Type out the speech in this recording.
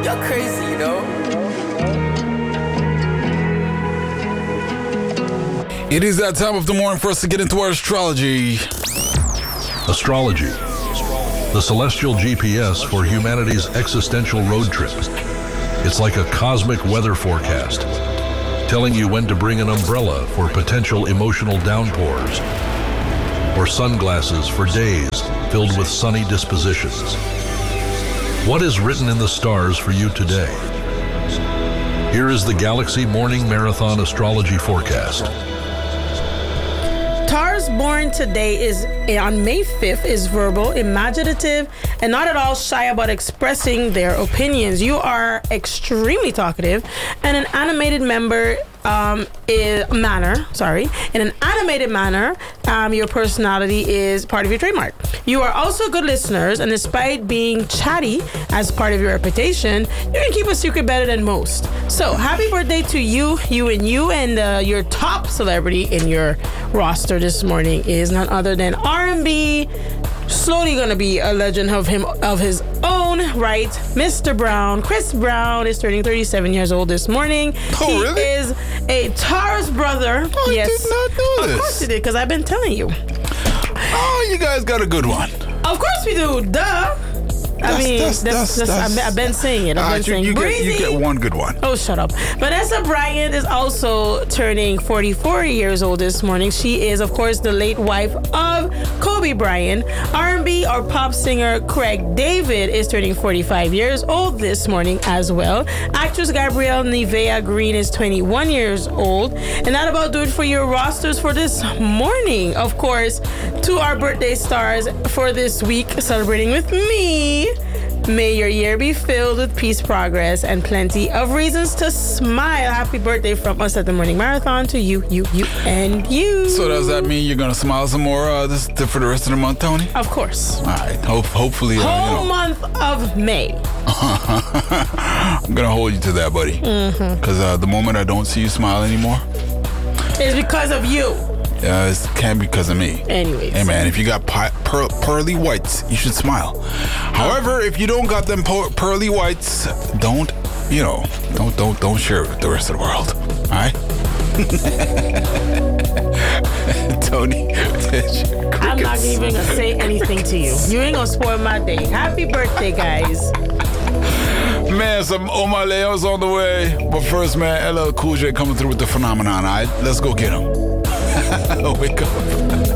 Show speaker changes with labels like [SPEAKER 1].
[SPEAKER 1] You're crazy, you know?
[SPEAKER 2] It is that time of the morning for us to get into our astrology.
[SPEAKER 3] Astrology, the celestial GPS for humanity's existential road trip. It's like a cosmic weather forecast, telling you when to bring an umbrella for potential emotional downpours, or sunglasses for days filled with sunny dispositions. What is written in the stars for you today? Here is the Galaxy Morning Marathon Astrology Forecast.
[SPEAKER 4] Taurus born today is on May 5th is verbal, imaginative, and not at all shy about expressing their opinions. You are extremely talkative and an animated in an animated manner, your personality is part of your trademark. You are also good listeners, and despite being chatty as part of your reputation, you can keep a secret better than most. So, happy birthday to you, and your top celebrity in your roster this morning is none other than R&B. Slowly gonna be a legend of his own right. Mr. Brown, Chris Brown, is turning 37 years old this morning.
[SPEAKER 2] Oh, really?
[SPEAKER 4] He is a Taurus brother.
[SPEAKER 2] Oh,
[SPEAKER 4] yes.
[SPEAKER 2] I did not know this.
[SPEAKER 4] Of course you did, because I've been telling you.
[SPEAKER 2] Oh, you guys got a good one.
[SPEAKER 4] Of course we do. Duh. I've been saying it.
[SPEAKER 2] You get one good one.
[SPEAKER 4] Oh, shut up. Vanessa Bryant is also turning 44 years old this morning. She is, of course, the late wife of Kobe Bryant. R&B or pop singer Craig David is turning 45 years old this morning as well. Actress Gabrielle Nevea Green is 21 years old. And that about do it for your rosters for this morning. Of course, to our birthday stars for this week, celebrating with me. May your year be filled with peace, progress, and plenty of reasons to smile. Happy birthday from us at the Morning Marathon to you, and you.
[SPEAKER 2] So does that mean you're gonna smile some more for the rest of the month, Tony?
[SPEAKER 4] Of course.
[SPEAKER 2] All right. Hopefully.
[SPEAKER 4] Whole month of May.
[SPEAKER 2] I'm gonna hold you to that, buddy. Because the moment I don't see you smile anymore,
[SPEAKER 4] it's because of you.
[SPEAKER 2] It can't be because of me.
[SPEAKER 4] Anyways.
[SPEAKER 2] Hey, man, if you got pearly whites, you should smile. However, if you don't got them pearly whites, don't share it with the rest of the world. All right? Tony.
[SPEAKER 4] I'm not even going to say anything to you. You ain't going to spoil my day. Happy birthday, guys.
[SPEAKER 2] Man, some Omar Leo's on the way. But first, man, LL Cool J coming through with the phenomenon, all right? Let's go get him. Wake up.